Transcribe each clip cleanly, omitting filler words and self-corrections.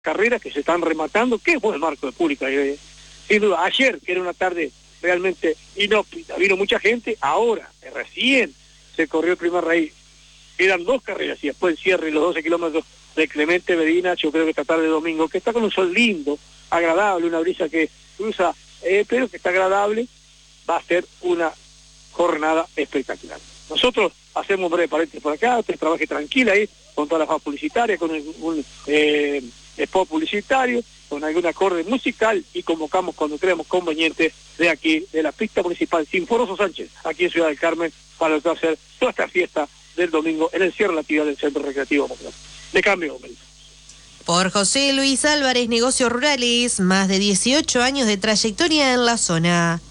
carreras que se están rematando. Qué buen marco de público. Sin duda, ayer, que era una tarde realmente inhóspita, vino mucha gente, ahora, recién se corrió el primer raíz. Quedan 2 carreras y después el cierre los 12 kilómetros de Clemente Medina, yo creo que esta tarde de domingo, que está con un sol lindo, agradable, una brisa que cruza, pero que está agradable, va a ser una jornada espectacular. Nosotros hacemos un breve paréntesis por acá, usted trabaje tranquila ahí, con toda la fase publicitaria, con un spot publicitario, con algún acorde musical, y convocamos cuando creamos conveniente de aquí, de la pista municipal Sinforoso Sánchez, aquí en Ciudad del Carmen, para lo que va a ser toda esta fiesta del domingo en el cierre de la actividad del Centro Recreativo Popular. De cambio, Melissa. Por José Luis Álvarez, Negocios Rurales, más de 18 años de trayectoria en la zona.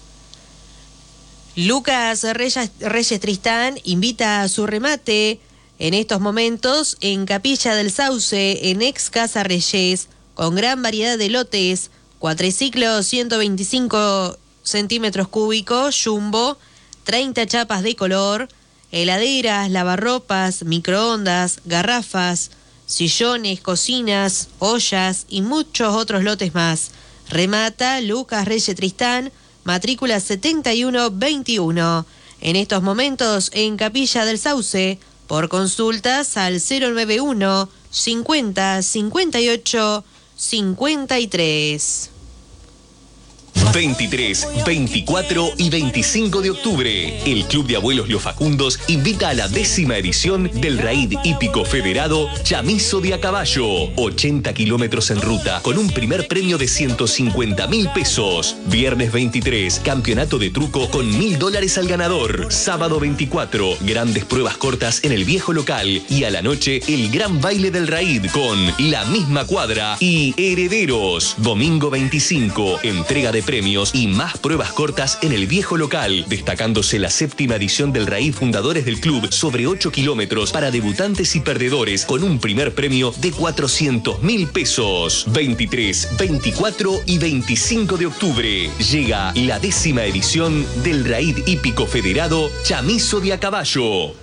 Lucas Reyes Tristán invita a su remate en estos momentos en Capilla del Sauce, en ex Casa Reyes, con gran variedad de lotes, cuatriciclos 125 centímetros cúbicos, jumbo, 30 chapas de color, heladeras, lavarropas, microondas, garrafas, sillones, cocinas, ollas y muchos otros lotes más. Remata Lucas Reyes Tristán, matrícula 7121. En estos momentos en Capilla del Sauce, por consultas al 091 50 58 53. 23, 24 y 25 de octubre, el Club de Abuelos Los Facundos invita a la 10ª edición del Raid Hípico Federado Chamizo de a Caballo. 80 kilómetros en ruta, con un primer premio de 150.000 pesos. Viernes 23, campeonato de truco con $1.000 al ganador. Sábado 24, grandes pruebas cortas en el viejo local. Y a la noche, el gran baile del Raid con La Misma Cuadra y Herederos. Domingo 25, entrega de premios y más pruebas cortas en el viejo local, destacándose la 7ª edición del Raid Fundadores del Club sobre 8 kilómetros para debutantes y perdedores, con un primer premio de 400.000 pesos. 23, 24 y 25 de octubre llega la 10ª edición del Raid Hípico Federado Chamizo de a Caballo.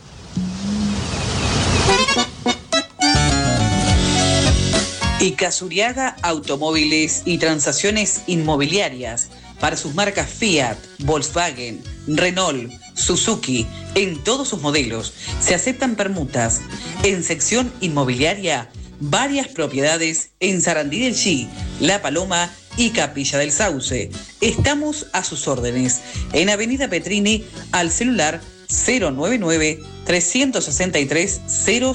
Icazuriaga Automóviles y Transacciones Inmobiliarias, para sus marcas Fiat, Volkswagen, Renault, Suzuki, en todos sus modelos. Se aceptan permutas. En sección inmobiliaria, varias propiedades en Sarandí del Chi, La Paloma y Capilla del Sauce. Estamos a sus órdenes en Avenida Petrini, al celular 099 363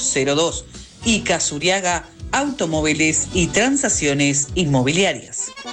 002. Icazuriaga Automóviles y Transacciones Inmobiliarias.